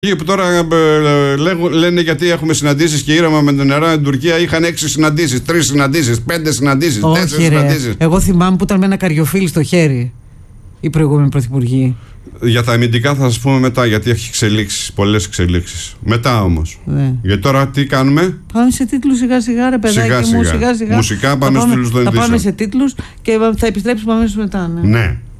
Και που τώρα λένε γιατί έχουμε συναντήσεις και ήρεμα με την Εράν, την Τουρκία είχαν 6 συναντήσεις, 3 συναντήσεις, 5 συναντήσεις, 4 συναντήσεις. Εγώ θυμάμαι που ήταν με ένα καριοφίλι στο χέρι οι προηγούμενοι πρωθυπουργοί. Για τα αμυντικά θα σας πούμε μετά, γιατί έχει εξελίξεις, πολλές εξελίξεις. Μετά όμως. Ναι. Γιατί τώρα τι κάνουμε? Πάμε σε τίτλους σιγά σιγά, ρε παιδάκι μου. Σιγά σιγά. Μουσικά πάμε στους τίτλους των ειδήσεων. Θα πάμε σε τίτλους και θα επιστρέψουμε αμέσως μετά. Ναι.